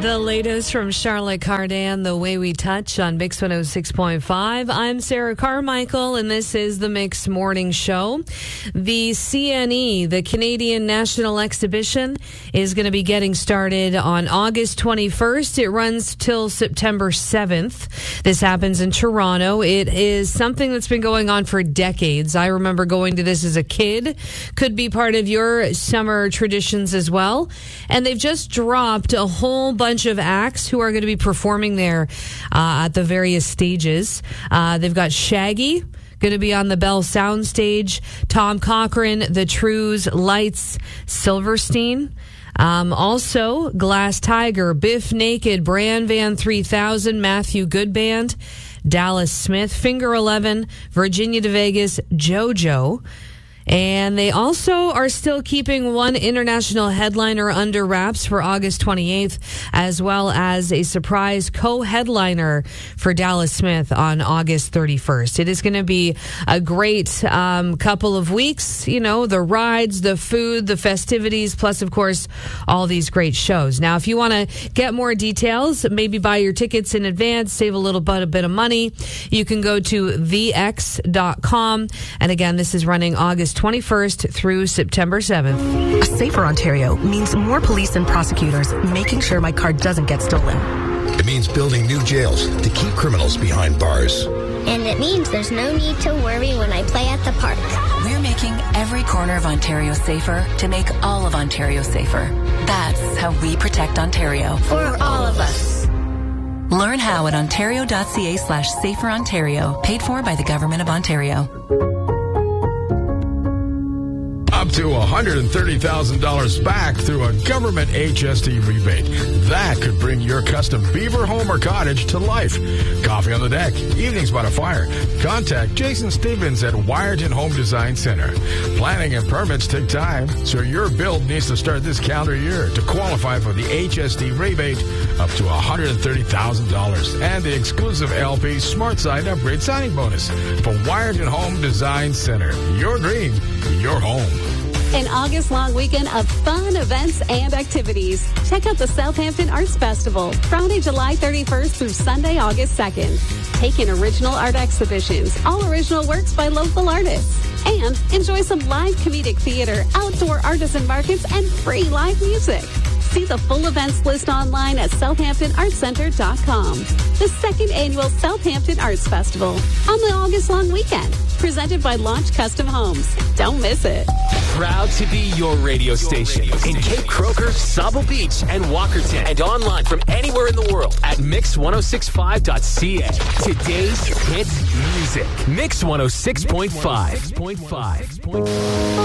The latest from Charlotte Cardin, The Way We Touch on Mix 106.5. I'm Sarah Carmichael, and this is the Mix Morning Show. The CNE, the Canadian National Exhibition, is going to be getting started on August 21st. It runs till September 7th. This happens in Toronto. It is something that's been going on for decades. I remember going to this as a kid. Could be part of your summer traditions as well. And they've just dropped a whole bunch of acts who are going to be performing there at the various stages. They've got Shaggy going to be on the Bell Soundstage, Tom Cochrane, The Trues, Lights, Silverstein. Also, Glass Tiger, Biff Naked, Bran Van 3000, Matthew Good Band, Dallas Smith, Finger 11, Virginia de Vegas, JoJo. And they also are still keeping one international headliner under wraps for August 28th, as well as a surprise co-headliner for Dallas Smith on August 31st. It is going to be a great couple of weeks. You know, the rides, the food, the festivities, plus, of course, all these great shows. Now, if you want to get more details, maybe buy your tickets in advance, save a bit of money, you can go to thex.com. And again, this is running August 21st through September 7th. A safer Ontario means more police and prosecutors making sure my car doesn't get stolen. It means building new jails to keep criminals behind bars. And it means there's no need to worry when I play at the park. We're making every corner of Ontario safer to make all of Ontario safer. That's how we protect Ontario. For all of us. Learn how at ontario.ca/saferontario, paid for by the Government of Ontario. Up to $130,000 back through a government HST rebate. That could bring your custom beaver home or cottage to life. Coffee on the deck, evenings by the fire. Contact Jason Stevens at Wiarton Home Design Center. Planning and permits take time, so your build needs to start this calendar year to qualify for the HST rebate up to $130,000 and the exclusive LP Smart Side Upgrade signing bonus for Wiarton Home Design Center. Your dream, your home. An August-long weekend of fun events and activities. Check out the Southampton Arts Festival, Friday, July 31st through Sunday, August 2nd. Take in original art exhibitions, all original works by local artists. And enjoy some live comedic theater, outdoor artisan markets, and free live music. See the full events list online at southamptonartscenter.com. The second annual Southampton Arts Festival on the August-long weekend. Presented by Launch Custom Homes. Don't miss it. Proud to be your radio station in Cape Croker, Sauble Beach, and Walkerton. And online from anywhere in the world at mix1065.ca. Today's hit music. Mix 106.5.